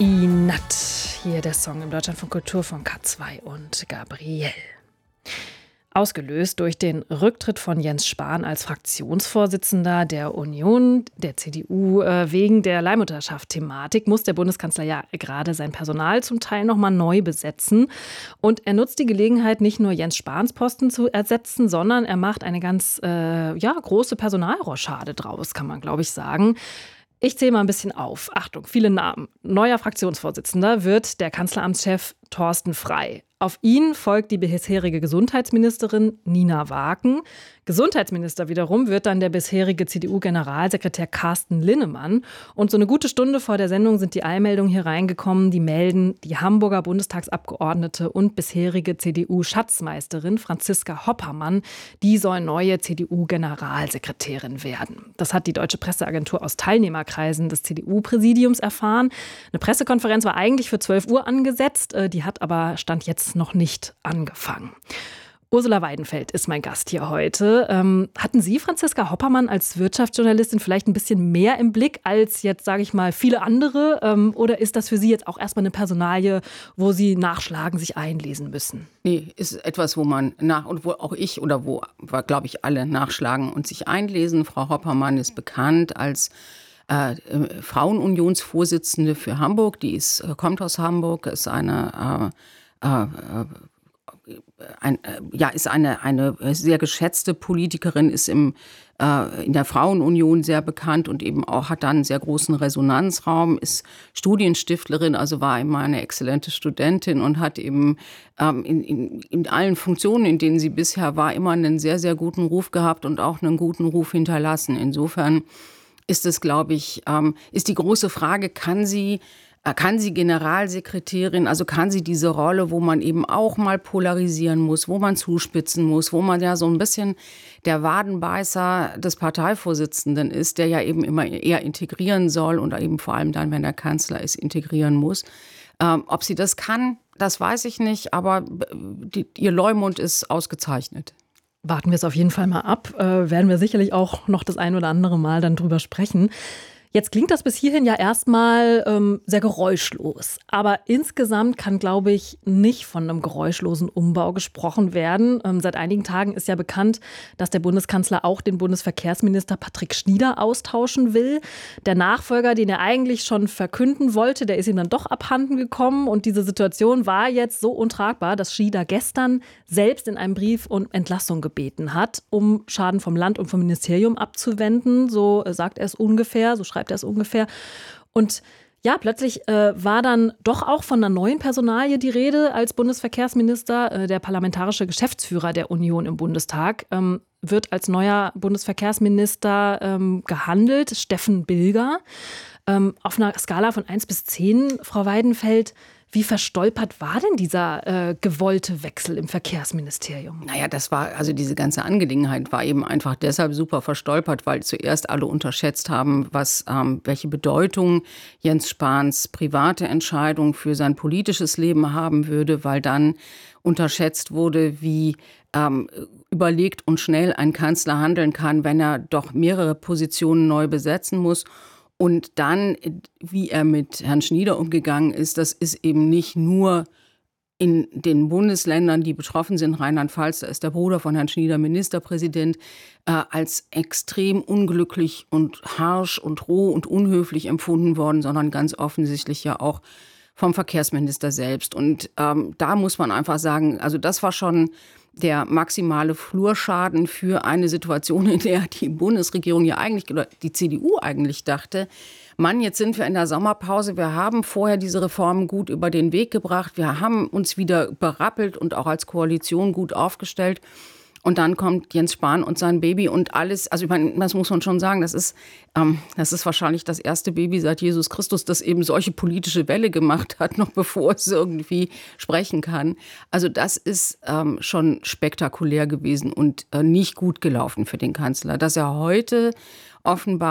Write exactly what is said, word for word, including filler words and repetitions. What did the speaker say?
Inat, hier der Song im Deutschlandfunk Kultur von K zwei und Gabriel. Ausgelöst durch den Rücktritt von Jens Spahn als Fraktionsvorsitzender der Union, der C D U, äh, wegen der Leihmutterschaft-Thematik, muss der Bundeskanzler ja gerade sein Personal zum Teil nochmal neu besetzen. Und er nutzt die Gelegenheit, nicht nur Jens Spahns Posten zu ersetzen, sondern er macht eine ganz äh, ja, große Personalrochade draus, kann man, glaube ich, sagen. Ich zähle mal ein bisschen auf. Achtung, viele Namen. Neuer Fraktionsvorsitzender wird der Kanzleramtschef Thorsten Frey. Auf ihn folgt die bisherige Gesundheitsministerin Nina Waaken. Gesundheitsminister wiederum wird dann der bisherige C D U-Generalsekretär Carsten Linnemann. Und so eine gute Stunde vor der Sendung sind die Eilmeldungen hier reingekommen, die melden, die Hamburger Bundestagsabgeordnete und bisherige C D U-Schatzmeisterin Franziska Hoppermann, die soll neue C D U-Generalsekretärin werden. Das hat die Deutsche Presseagentur aus Teilnehmerkreisen des C D U-Präsidiums erfahren. Eine Pressekonferenz war eigentlich für zwölf Uhr angesetzt, die hat aber Stand jetzt noch nicht angefangen. Ursula Weidenfeld ist mein Gast hier heute. Ähm, hatten Sie Franziska Hoppermann als Wirtschaftsjournalistin vielleicht ein bisschen mehr im Blick als jetzt, sage ich mal, viele andere? Ähm, oder ist das für Sie jetzt auch erstmal eine Personalie, wo Sie nachschlagen, sich einlesen müssen? Nee, ist etwas, wo man nach und wo auch ich oder wo, glaube ich, alle nachschlagen und sich einlesen. Frau Hoppermann ist bekannt als äh, Frauenunionsvorsitzende für Hamburg. Die ist, kommt aus Hamburg, ist eine äh, äh, Ein, ja, ist eine, eine sehr geschätzte Politikerin, ist im, äh, in der Frauenunion sehr bekannt und eben auch hat dann einen sehr großen Resonanzraum, ist Studienstiftlerin, also war immer eine exzellente Studentin und hat eben ähm, in, in, in allen Funktionen, in denen sie bisher war, immer einen sehr, sehr guten Ruf gehabt und auch einen guten Ruf hinterlassen. Insofern ist es, glaube ich, ähm, ist die große Frage, kann sie Kann sie Generalsekretärin, also kann sie diese Rolle, wo man eben auch mal polarisieren muss, wo man zuspitzen muss, wo man ja so ein bisschen der Wadenbeißer des Parteivorsitzenden ist, der ja eben immer eher integrieren soll und eben vor allem dann, wenn der Kanzler ist, integrieren muss. Ähm, ob sie das kann, das weiß ich nicht, aber die, ihr Leumund ist ausgezeichnet. Warten wir es auf jeden Fall mal ab. Äh, werden wir sicherlich auch noch das ein oder andere Mal dann drüber sprechen. Jetzt klingt das bis hierhin ja erstmal ähm, sehr geräuschlos. Aber insgesamt kann, glaube ich, nicht von einem geräuschlosen Umbau gesprochen werden. Ähm, seit einigen Tagen ist ja bekannt, dass der Bundeskanzler auch den Bundesverkehrsminister Patrick Schnieder austauschen will. Der Nachfolger, den er eigentlich schon verkünden wollte, der ist ihm dann doch abhanden gekommen. Und diese Situation war jetzt so untragbar, dass Schnieder gestern selbst in einem Brief um Entlassung gebeten hat, um Schaden vom Land und vom Ministerium abzuwenden. So sagt er es ungefähr, so schreibt er es ungefähr. Und ja, plötzlich äh, war dann doch auch von einer neuen Personalie die Rede als Bundesverkehrsminister. Äh, der parlamentarische Geschäftsführer der Union im Bundestag ähm, wird als neuer Bundesverkehrsminister ähm, gehandelt, Steffen Bilger. Ähm, auf einer Skala von eins bis zehn, Frau Weidenfeld, wie verstolpert war denn dieser äh, gewollte Wechsel im Verkehrsministerium? Naja, das war, also diese ganze Angelegenheit war eben einfach deshalb super verstolpert, weil zuerst alle unterschätzt haben, was, ähm, welche Bedeutung Jens Spahns private Entscheidung für sein politisches Leben haben würde, weil dann unterschätzt wurde, wie ähm, überlegt und schnell ein Kanzler handeln kann, wenn er doch mehrere Positionen neu besetzen muss. Und dann, wie er mit Herrn Schnieder umgegangen ist, das ist eben nicht nur in den Bundesländern, die betroffen sind, Rheinland-Pfalz, da ist der Bruder von Herrn Schnieder Ministerpräsident, äh, als extrem unglücklich und harsch und roh und unhöflich empfunden worden, sondern ganz offensichtlich ja auch vom Verkehrsminister selbst. Und ähm, da muss man einfach sagen, also das war schon der maximale Flurschaden für eine Situation, in der die Bundesregierung ja eigentlich, oder die C D U eigentlich dachte, Mann, jetzt sind wir in der Sommerpause, wir haben vorher diese Reformen gut über den Weg gebracht, wir haben uns wieder berappelt und auch als Koalition gut aufgestellt. Und dann kommt Jens Spahn und sein Baby und alles, also ich meine, das muss man schon sagen, das ist, ähm, das ist wahrscheinlich das erste Baby seit Jesus Christus, das eben solche politische Welle gemacht hat, noch bevor es irgendwie sprechen kann. Also das ist ähm, schon spektakulär gewesen und äh, nicht gut gelaufen für den Kanzler. Dass er heute offenbar